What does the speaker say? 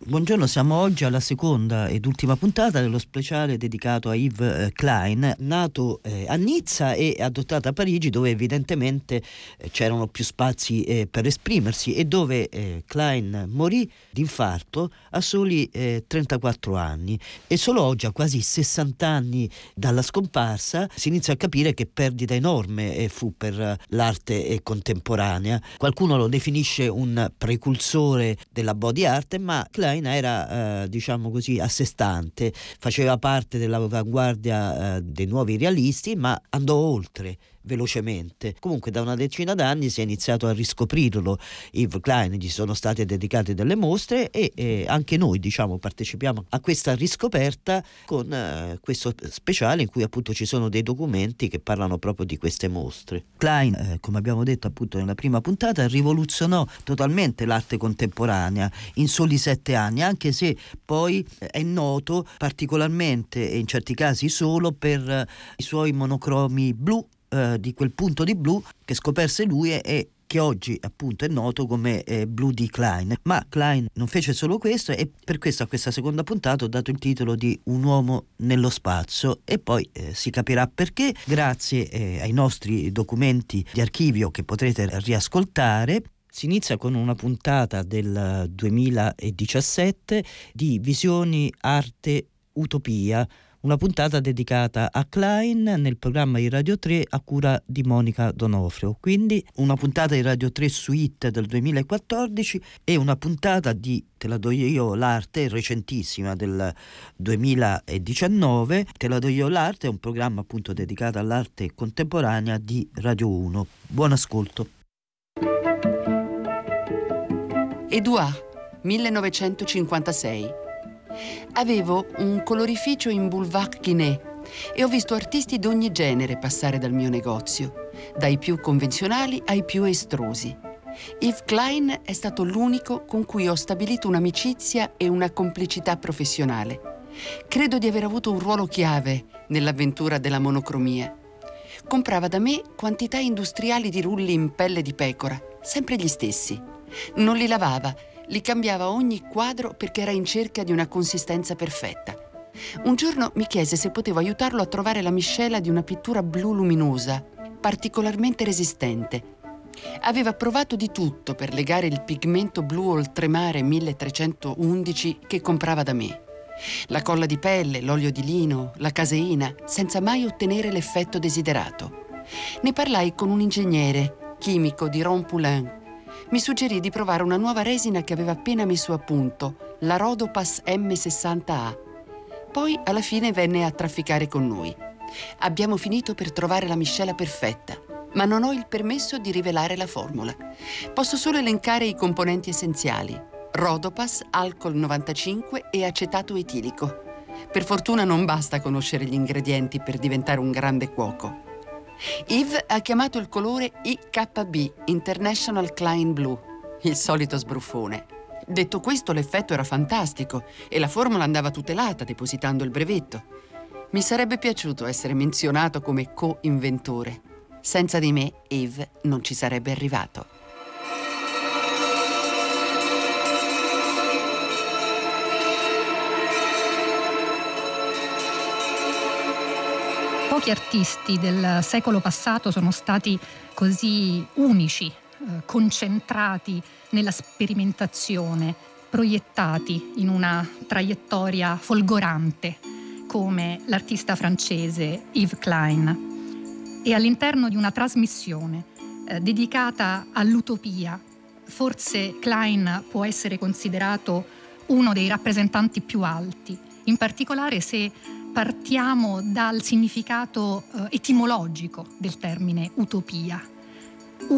Buongiorno, siamo oggi alla seconda ed ultima puntata dello speciale dedicato a Yves Klein, nato a Nizza e adottato a Parigi, dove evidentemente c'erano più spazi per esprimersi e dove Klein morì d'infarto a soli 34 anni. E solo oggi, a quasi 60 anni dalla scomparsa, si inizia a capire che perdita enorme fu per l'arte contemporanea. Qualcuno lo definisce un precursore della body art, ma Klein era diciamo così a sé stante, faceva parte dell'avanguardia dei nuovi realisti, ma andò oltre velocemente. Comunque da una decina d'anni si è iniziato a riscoprirlo Yves Klein, gli sono state dedicate delle mostre e anche noi partecipiamo a questa riscoperta con questo speciale in cui appunto ci sono dei documenti che parlano proprio di queste mostre. Klein, come abbiamo detto appunto nella prima puntata, rivoluzionò totalmente l'arte contemporanea in soli 7 anni, anche se poi è noto particolarmente e in certi casi solo per i suoi monocromi blu, di quel punto di blu che scoperse lui e che oggi appunto è noto come Blu di Klein. Ma Klein non fece solo questo e per questo a questa seconda puntata ho dato il titolo di Un uomo nello spazio e poi si capirà perché grazie ai nostri documenti di archivio che potrete riascoltare. Si inizia con una puntata del 2017 di Visioni, Arte, Utopia, una puntata dedicata a Klein nel programma di Radio 3 a cura di Monica Donofrio. Quindi una puntata di Radio 3 Suite del 2014 e una puntata di Te la do io l'arte, recentissima, del 2019. Te la do io l'arte è un programma appunto dedicato all'arte contemporanea di Radio 1. Buon ascolto. Edouard, 1956. Avevo un colorificio in Boulevard Guinet e ho visto artisti d'ogni genere passare dal mio negozio, dai più convenzionali ai più estrusi. Yves Klein è stato l'unico con cui ho stabilito un'amicizia e una complicità professionale. Credo di aver avuto un ruolo chiave nell'avventura della monocromia. Comprava da me quantità industriali di rulli in pelle di pecora, sempre gli stessi. Non li lavava, li cambiava ogni quadro perché era in cerca di una consistenza perfetta. Un giorno mi chiese se potevo aiutarlo a trovare la miscela di una pittura blu luminosa, particolarmente resistente. Aveva provato di tutto per legare il pigmento blu oltremare 1311 che comprava da me. La colla di pelle, l'olio di lino, la caseina, senza mai ottenere l'effetto desiderato. Ne parlai con un ingegnere, chimico di Rond-Poulain. Mi suggerì di provare una nuova resina che aveva appena messo a punto, la Rhodopas M60A. Poi alla fine venne a trafficare con noi. Abbiamo finito per trovare la miscela perfetta, ma non ho il permesso di rivelare la formula. Posso solo elencare i componenti essenziali: Rhodopas, alcol 95 e acetato etilico. Per fortuna non basta conoscere gli ingredienti per diventare un grande cuoco. Yves ha chiamato il colore IKB, International Klein Blue, il solito sbruffone. Detto questo, l'effetto era fantastico e la formula andava tutelata depositando il brevetto. Mi sarebbe piaciuto essere menzionato come co-inventore. Senza di me, Yves non ci sarebbe arrivato. Pochi artisti del secolo passato sono stati così unici, concentrati nella sperimentazione, proiettati in una traiettoria folgorante come l'artista francese Yves Klein. E all'interno di una trasmissione dedicata all'utopia, forse Klein può essere considerato uno dei rappresentanti più alti, in particolare se partiamo dal significato etimologico del termine utopia.